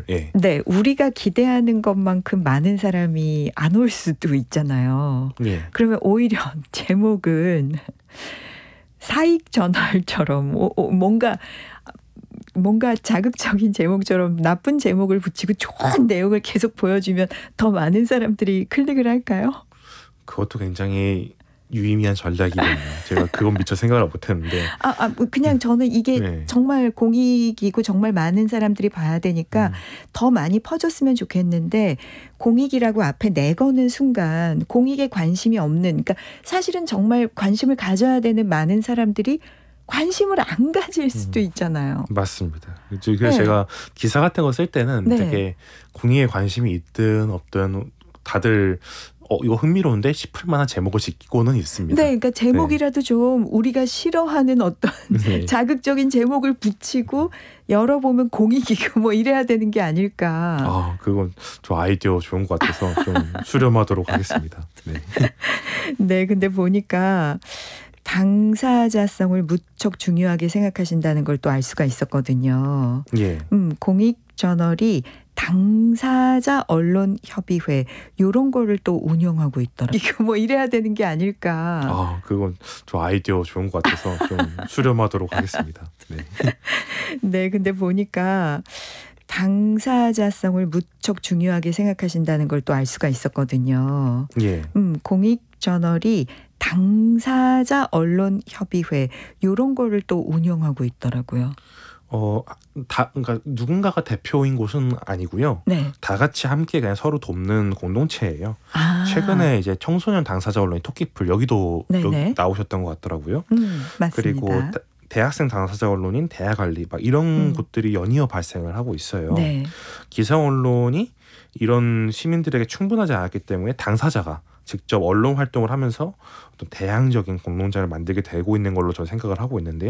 정말 예. 네, 우리가 기대하는 것만큼 많은 사람이 안 올 수도 있잖아요. 예. 그러면 오히려 제목은 사익 전환처럼 뭔가 자극적인 제목처럼 나쁜 제목을 붙이고 좋은 내용을 계속 보여주면 더 많은 사람들이 클릭을 할까요? 그것도 굉장히 유의미한 전략이거든요. 제가 그건 미처 생각을 못했는데. 그냥 저는 이게 네. 정말 공익이고 정말 많은 사람들이 봐야 되니까 더 많이 퍼졌으면 좋겠는데 공익이라고 앞에 내거는 순간 공익에 관심이 없는, 그러니까 사실은 정말 관심을 가져야 되는 많은 사람들이 관심을 안 가질 수도 있잖아요. 맞습니다. 그래서 네. 제가 기사 같은 거 쓸 때는 네. 되게 공익에 관심이 있든 없든 다들 이거 흥미로운데 싶을 만한 제목을 짓고는 있습니다. 네, 그러니까 제목이라도 좀 우리가 싫어하는 어떤 네. 자극적인 제목을 붙이고 열어보면 공익이고 뭐 이래야 되는 게 아닐까. 그건 저 아이디어 좋은 것 같아서 좀 수렴하도록 하겠습니다. 네. 네, 근데 보니까 당사자성을 무척 중요하게 생각하신다는 걸 또 알 수가 있었거든요. 예. 공익저널이 당사자 언론협의회 이런 거를 또 운영하고 있더라고요. 이거 뭐 이래야 되는 게 아닐까. 그건 저 아이디어 좋은 것 같아서 좀 수렴하도록 하겠습니다. 네. 네, 근데 보니까 당사자성을 무척 중요하게 생각하신다는 걸 또 알 수가 있었거든요. 예. 공익저널이 당사자 언론협의회 이런 거를 또 운영하고 있더라고요. 그러니까 누군가가 대표인 곳은 아니고요. 네. 다 같이 함께 그냥 서로 돕는 공동체예요. 최근에 이제 청소년 당사자 언론인 토끼풀 여기도 여기 나오셨던 것 같더라고요. 맞습니다. 그리고 대학생 당사자 언론인 대학알리 막 이런 곳들이 연이어 발생을 하고 있어요. 네. 기성 언론이 이런 시민들에게 충분하지 않았기 때문에 당사자가 직접 언론 활동을 하면서 어떤 대항적인 공론장을 만들게 되고 있는 걸로 저는 생각을 하고 있는데요.